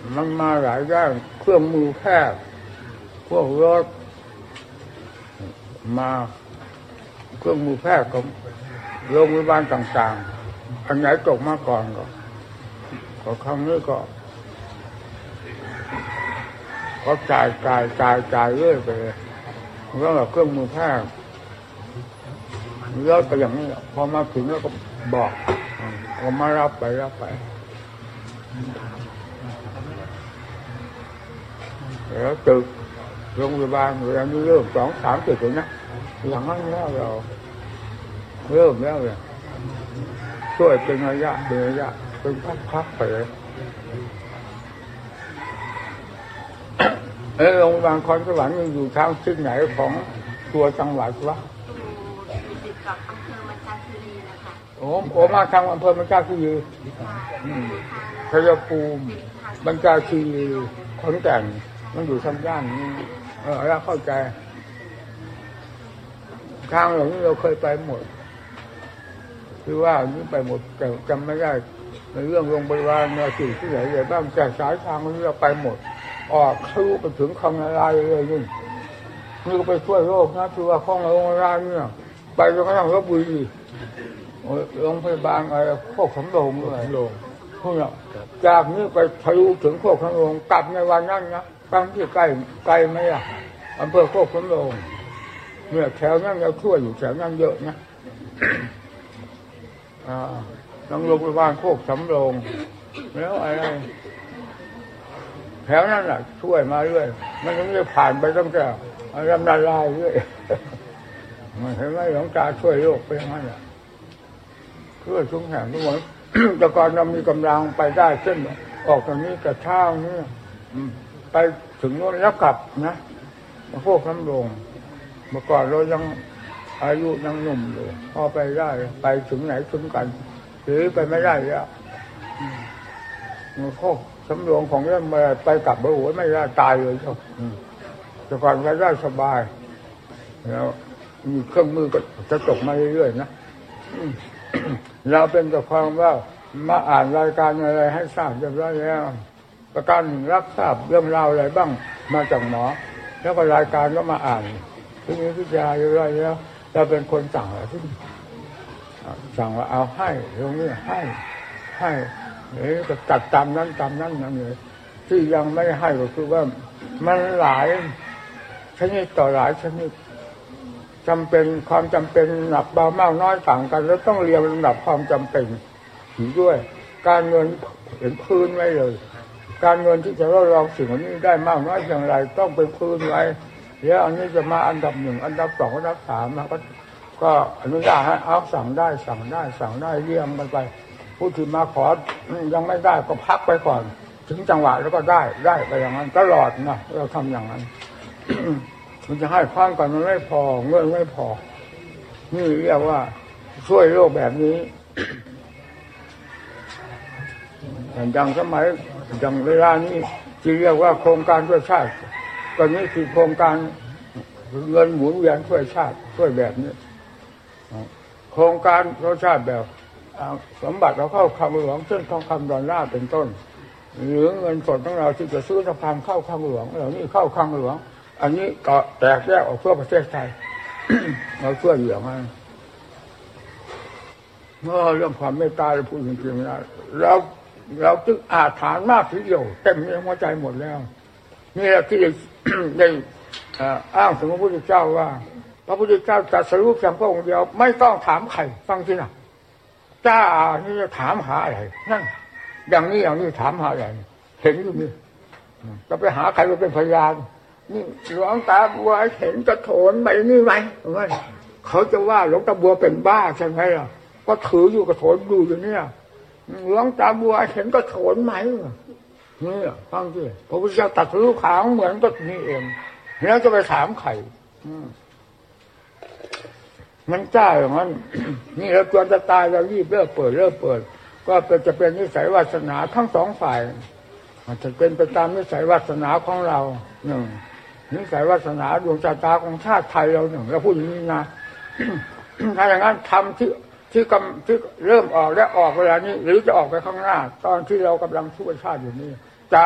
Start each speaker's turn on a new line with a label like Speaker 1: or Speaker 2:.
Speaker 1: มันมาหลายด้านเครื่องมือแพทย์พวกรถมาเครื่องมือแพทย์ของโรงพยาบาลต่างๆอันไหนตกมาก่อนก็ครั้งนี้ก็จ่ายเรื่อยไปเลยแล้วเครื่องมือแพทย์แล้วก็อย่างนี้พอมาถึงแล้วก็บอกก็มารับไปแล้วตึกโรงพยาบาลเวลานี้เริ่ม2-3 ตึกนะอย่างนั้นแล้วเราเริ่มแล้วเลยช่วยเป็นระยะเป็นพักไปเลยโรงพยาบาลคอนสวรรค์อยู่ทางทิศไหนของตัวจังหวัดวะ
Speaker 2: ติดกับอำเภอมัญชาคีรีนะคะ
Speaker 1: โอ้มาทางอำเภอมัญชาคีรีชัยภูมิมัญชาคีรีขอนแก่นมันอยู่ทางด้านนี้เราเข้าใจทางเหล่านี้เราเคยไปหมดคือว่านี้ไปหมดแต่จำไม่ได้ในเรื่องโรงพยาบาลเนี่ยสิ่งที่ไหนเลยบ้างแต่สายทางนี้เราไปหมดออกทะลุไปถึงคลองนาลายเลยนี่ก็ไปช่วยโรคนะคือว่าคลองนาลายเนี่ยไปจนกระทั่งลพบุรีโรงพยาบาลอะไรโคกสำโรงด้วยพวกนี้จากนี้ไปทะลุถึงโคกสำโรงกลับในวันนั้นนะตั้งที่ใกล้ไหมล่ะอำเภอโคกสำโรงเนี่ยแถวนั้นเราช่วยอยู่แถวนั้นเยอะนะทั้งโรงพยาบาลโคกสำโรงแล้วอะไรแถวนั้นแหละช่วยมาเรื่อยมันยังไม่ผ่านไปตั้งแต่ลำนาลายเรื่อยมันเห็นไหมหลวงตาช่วยโลกไปอย่างนั้นแหละเพื่อชุ่มแห่งทุกคนแต่ก่อนเรามีกำลังไปได้เช่นออกตรงนี้กระเช้านี่ไปถึงโน้นแล้วกลับนะพวกน้ำลงเมื่อก่อนเรายังอายุยังหนุ่มอยู่พอไปได้ไปถึงไหนถึงกันหรือไปไม่ได้แล้วพวกสำรวงของเรื่องมาไปกลับโอ้โหไม่ได้ตายเลยเจ้าแต่ก่อนไปได้สบายแล้วมีเครื่องมือก็จะตกมาเรื่อยๆนะเราเป็นแต่ความว่ามาอ่านรายการอะไรให้ทราบเรียบร้อยแล้วประการหนึ่งรับทราบเรื่องราวอะไรบ้างมาจากหมอแล้วก็รายการก็มาอ่านที่นี้พิจารณาเรียบร้อยแล้วเราเป็นคนสั่งที่สั่งว่าเอาให้ตรงนี้ให้ก็จัดตามนั้นนั่นเลยที่ยังไม่ให้ก็คือว่ามันหลายชนิดต่อหลายชนิดจำเป็นความจำเป็นหนักเบามากน้อยต่างกันแล้วต้องเรียงลำดับความจำเป็นด้วยการเงินเห็นพื้นไว้เลยการเงินที่จะรองสิ่งนี้ได้มากน้อยอย่างไรต้องเป็นพื้นไว้แล้วอันนี้จะมาอันดับ1อันดับ2อันดับ3มาก็อนุญาตให้เอาสั่งได้เรียงมันไปผู้ที่มาขอยังไม่ได้ก็พักไปก่อนถึงจังหวะแล้วก็ได้ไปอย่างนั้นตลอดนะเราทำอย่างนั้น มันจะให้คว้างกันมันไม่พอเงินไม่พอนี่เรียกว่าช่วยโลกแบบนี้ อย่างสมัยอย่างเวลานี้ที่เรียกว่าโครงการช่วยชาติตอนนี้คือโครงการเงินหมุนเวียนช่วยชาติช่วยแบบนี้โครงการช่วยชาติแบบสมบัติเราเข้าคลังหลวงเช่นทองคำดอลลาร์เป็นต้นหรือเงินสดของเราที่จะซื้อสะพานเข้าคลังหลวงเหล่านี้เข้าคลังหลวงอันนี้ก็แตกแยกออกทั่วประเทศไทย เราช่วยเหลือมันเมื่อเรื่องความเมตตาเราพูดจริงๆนะเราจึงอาถรรพ์มากทีเดียวเต็มในหัวใจหมดแล้วนี่แหละที่ได้อ้างถึงพระพุทธเจ้าว่าพระพุทธเจ้าตรัสรู้เพียงพระองค์เดียวไม่ต้องถามใครฟังสินะจ้านี่จะถามหาอะไรนั่นอย่างนี้ถามหาอะไรเห็นอยู่นี่จะไปหาใครมาเป็นพยานนี่หลวงตาบัวเห็นกระโถนไปนี่ไหมเขาจะว่าหลวงตาบัวเป็นบ้าใช่ไหมล่ะก็ถืออยู่กระโถนดูอยู่เนี่ยหลวงตาบัวเห็นกระโถนไหมนี่ฟังสิพระพุทธเจ้าตรัสรู้ขาวเหมือนก็นี่เองแล้วจะไปถามใครมันจ้าอย่างนั้น นี่เราควรจะตายเรารีบเลิกเปิดก็จะเป็นนิสัยวาสนาทั้งสองฝ่ายมันจะเป็นไปตามนิสัยวาสนาของเราหนึ่งนิสัยวาสนาดวงชะตาของชาติไทยเราหนึ่งเราพูดอย่างนี้นะ ถ้าอย่างนั้นทำที่เริ่มออกและออกเวลานี้หรือจะออกไปข้างหน้าตอนที่เรากำลังช่วยชาติอยู่นี่